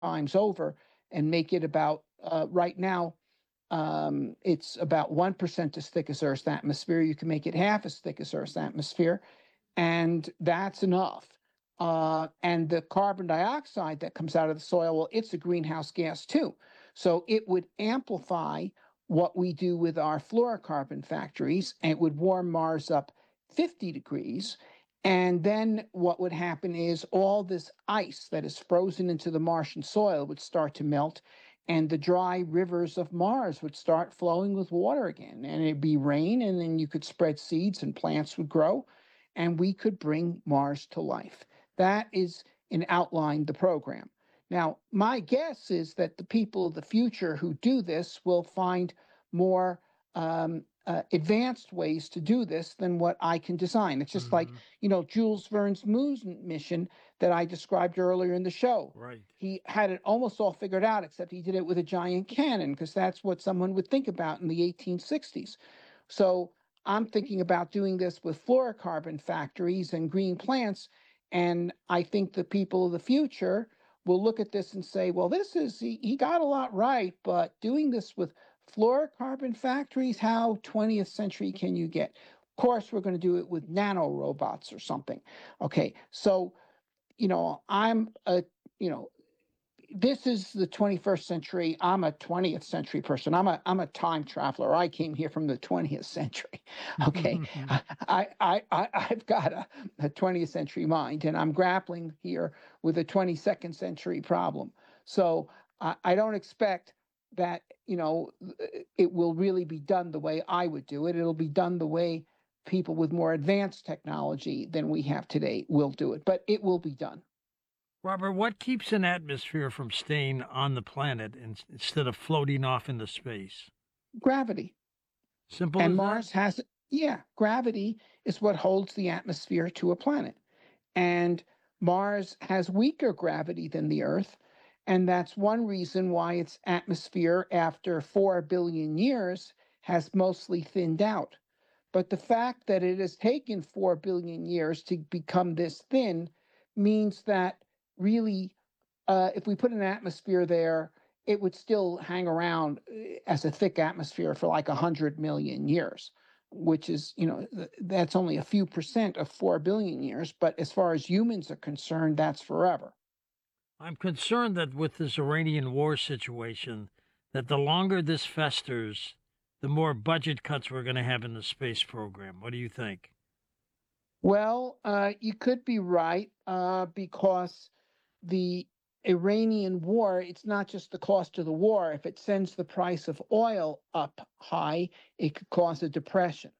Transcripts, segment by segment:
times over and make it about right now. It's about 1% as thick as Earth's atmosphere. You can make it half as thick as Earth's atmosphere, and that's enough. And the carbon dioxide that comes out of the soil, well, it's a greenhouse gas too. So it would amplify what we do with our fluorocarbon factories, and it would warm Mars up 50 degrees. And then what would happen is all this ice that is frozen into the Martian soil would start to melt, and the dry rivers of Mars would start flowing with water again. And it'd be rain, and then you could spread seeds and plants would grow, and we could bring Mars to life. That is in outline the program. Now, my guess is that the people of the future who do this will find more advanced ways to do this than what I can design. It's just like, Hmm. Jules Verne's moon mission that I described earlier in the show. Right. He had it almost all figured out, except he did it with a giant cannon because that's what someone would think about in the 1860s. So I'm thinking about doing this with fluorocarbon factories and green plants. And I think the people of the future will look at this and say, well, he got a lot right, but doing this with fluorocarbon factories, how 20th century can you get? Of course, we're going to do it with nano robots or something. Okay. So, I'm a, you know, this is the 21st century. I'm a 20th century person. I'm a time traveler. I came here from the 20th century. Okay, I've got a 20th century mind, and I'm grappling here with a 22nd century problem. So I don't expect that it will really be done the way I would do it. It'll be done the way people with more advanced technology than we have today will do it, but it will be done. Robert, what keeps an atmosphere from staying on the planet instead of floating off into space? Gravity. Simple And as that? Mars has, yeah, gravity is what holds the atmosphere to a planet. And Mars has weaker gravity than the Earth. And that's one reason why its atmosphere, after 4 billion years, has mostly thinned out. But the fact that it has taken 4 billion years to become this thin means that really, if we put an atmosphere there, it would still hang around as a thick atmosphere for like 100 million years, which is, that's only a few percent of 4 billion years. But as far as humans are concerned, that's forever. I'm concerned that with this Iranian war situation, that the longer this festers, the more budget cuts we're going to have in the space program. What do you think? Well, you could be right because the Iranian war, it's not just the cost of the war. If it sends the price of oil up high, it could cause a depression.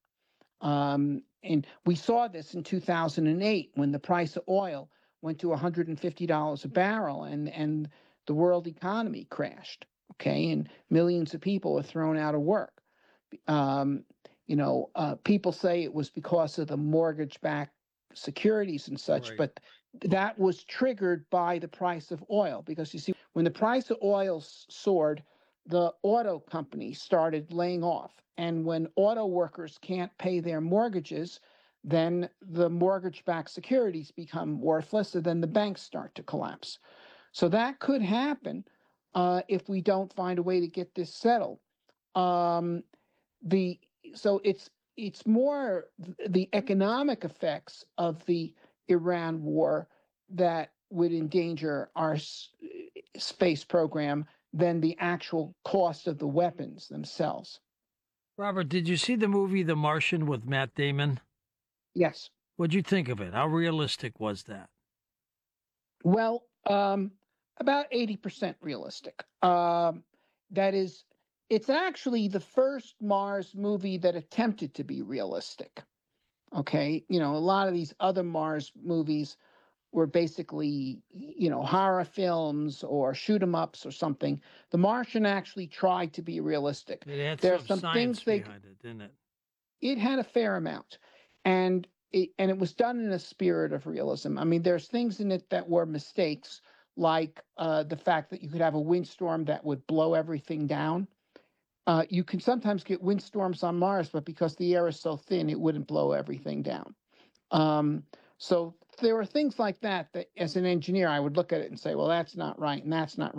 And we saw this in 2008 when the price of oil went to $150 a barrel, and the world economy crashed. Okay. And millions of people were thrown out of work. Um, People say it was because of the mortgage backed securities and such, Right. but that was triggered by the price of oil. Because you see, when the price of oil soared, the auto companies started laying off. And when auto workers can't pay their mortgages, then the mortgage backed securities become worthless, and then the banks start to collapse. So that could happen if we don't find a way to get this settled. Um, the so it's more the economic effects of the Iran war that would endanger our space program than the actual cost of the weapons themselves. Robert, did you see the movie The Martian with Matt Damon? Yes. What'd you think of it? How realistic was that? Well, about 80% realistic. That is, it's actually the first Mars movie that attempted to be realistic. Okay. A lot of these other Mars movies were basically, horror films or shoot 'em ups or something. The Martian actually tried to be realistic. It had There are some some science things behind it, didn't it? it had a fair amount, and it was done in a spirit of realism. I mean, there's things in it that were mistakes, like the fact that you could have a windstorm that would blow everything down. You can sometimes get windstorms on Mars, but because the air is so thin, it wouldn't blow everything down. Um, so there were things like that that, as an engineer, I would look at it and say, well, that's not right, and that's not